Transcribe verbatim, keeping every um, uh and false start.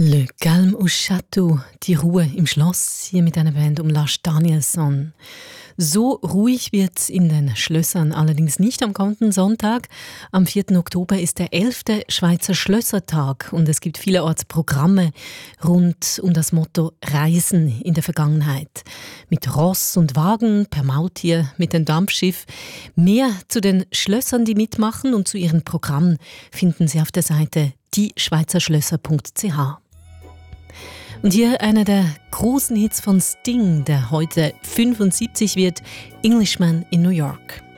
Le Calme au Château, die Ruhe im Schloss, hier mit einer Band um Lars Danielsson. So ruhig wird's in den Schlössern allerdings nicht am kommenden Sonntag. Am vierten Oktober ist der elfte Schweizer Schlössertag und es gibt vielerorts Programme rund um das Motto Reisen in der Vergangenheit. Mit Ross und Wagen, per Maultier, mit dem Dampfschiff. Mehr zu den Schlössern, die mitmachen und zu ihren Programmen finden Sie auf der Seite die schweizer schlösser punkt c h. Und hier einer der großen Hits von Sting, der heute fünfundsiebzig wird, Englishman in New York.